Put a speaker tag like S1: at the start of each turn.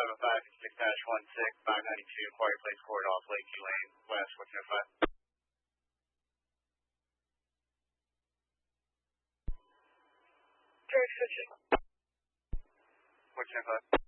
S1: 505-6-16, 592, Quarry Place Court off Lakeview Lane, West, what's your 5?
S2: George switching.
S1: What's your 5?